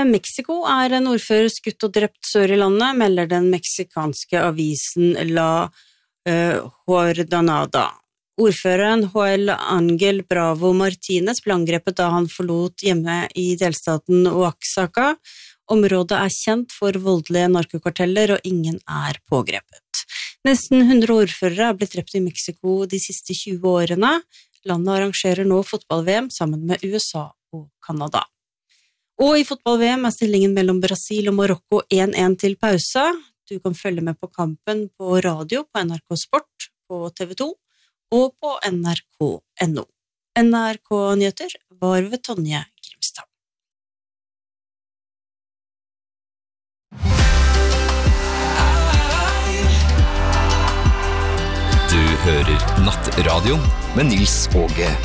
Mexico en ordfører skutt og drept sør i landet, melder den meksikanske avisen La Jornada. Ordføreren Joel Angel Bravo Martinez ble angrepet da han forlot hjemme i delstaten Oaxaca. Området kjent for voldelige narkokarteller, og ingen pågrepet. Nesten 100 ordførere blitt drept i Mexico de siste 20 årene. Landet arrangerer nå fotball-VM sammen med USA og Kanada. Og i fotball-VM stillingen mellom Brasil og Marokko 1-1 til pause. Du kan følge med på kampen på radio, på NRK Sport, på TV 2 og på NRK.no. NRK-nyheter var ved Tonje Grimstad. Du hører Nattradio med Nils Åge.